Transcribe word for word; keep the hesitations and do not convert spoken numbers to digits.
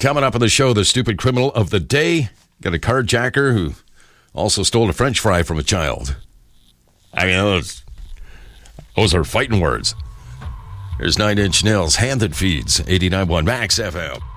Coming up on the show, the stupid criminal of the day. Got a carjacker who also stole a French fry from a child. I mean, those, those are fighting words. There's Nine Inch Nails, Hand That Feeds, eighty-nine point one Max F M.